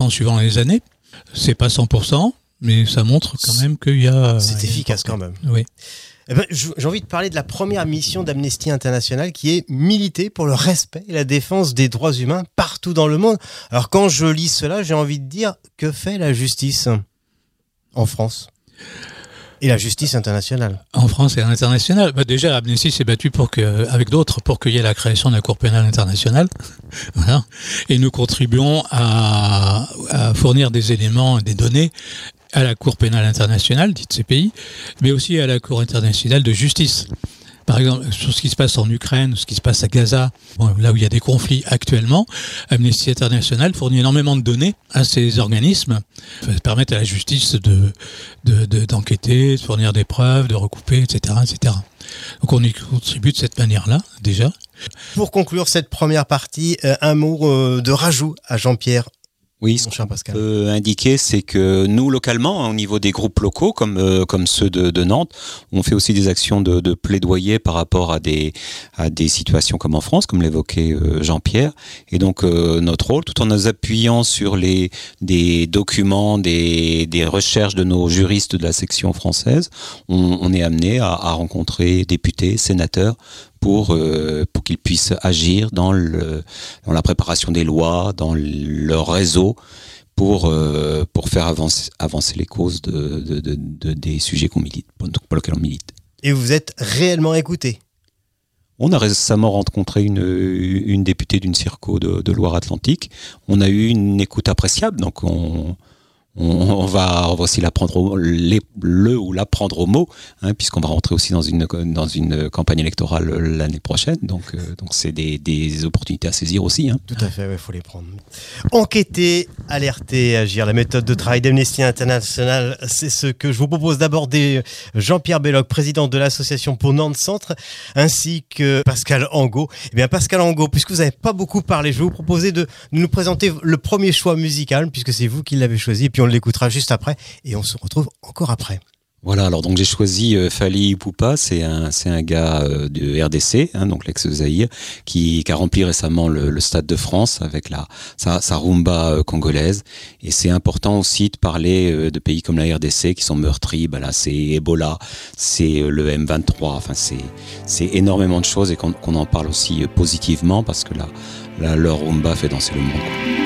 évolution suivant les années. C'est pas 100%, mais ça montre quand même qu'il y a... C'est efficace quand même. Oui. Eh ben, j'ai envie de parler de la première mission d'Amnesty International qui est militer pour le respect et la défense des droits humains partout dans le monde. Alors quand je lis cela, j'ai envie de dire, que fait la justice en France et la justice internationale? En France et à l'international. Déjà, Amnesty s'est battu avec d'autres pour qu'il y ait la création de la Cour pénale internationale. Voilà. Et nous contribuons à fournir des éléments, des données à la Cour pénale internationale, dite CPI, mais aussi à la Cour internationale de justice. Par exemple, sur ce qui se passe en Ukraine, ce qui se passe à Gaza, là où il y a des conflits actuellement, Amnesty International fournit énormément de données à ces organismes, permettent à la justice d'enquêter, de fournir des preuves, de recouper, etc., etc. Donc on y contribue de cette manière-là, déjà. Pour conclure cette première partie, un mot de rajout à Jean-Pierre. Oui, ce qu'on peut indiquer, c'est que nous, localement, au niveau des groupes locaux, comme ceux de Nantes, on fait aussi des actions de plaidoyer par rapport à des situations comme en France, comme l'évoquait Jean-Pierre. Et donc, notre rôle, tout en nous appuyant sur des documents, des recherches de nos juristes de la section française, on est amené à rencontrer députés, sénateurs, pour qu'ils puissent agir dans la préparation des lois, dans leur réseau, pour faire avancer les causes des sujets pour lesquels on milite. Et vous êtes réellement écouté? On a récemment rencontré une députée d'une circo de Loire-Atlantique. On a eu une écoute appréciable, donc on va aussi la prendre ou la prendre au mot, hein, puisqu'on va rentrer aussi dans une campagne électorale l'année prochaine. Donc c'est des opportunités à saisir aussi. Hein. Tout à fait, il faut les prendre. Enquêter, alerter, agir. La méthode de travail d'Amnesty International, c'est ce que je vous propose d'aborder. Jean-Pierre Belloc, président de l'association pour Nantes Centre, ainsi que Pascal Angot. Eh bien, Pascal Angot, puisque vous n'avez pas beaucoup parlé, je vais vous proposer de nous présenter le premier choix musical, puisque c'est vous qui l'avez choisi. Et puis on l'écoutera juste après et on se retrouve encore après. Voilà, alors donc j'ai choisi Fally Ipupa, c'est un gars de RDC, hein, donc l'ex-Zaïre, qui a rempli récemment le Stade de France avec sa rumba congolaise. Et c'est important aussi de parler de pays comme la RDC qui sont meurtris. Ben là, c'est Ebola, c'est le M23, enfin c'est énormément de choses et qu'on en parle aussi positivement parce que leur rumba fait danser le monde.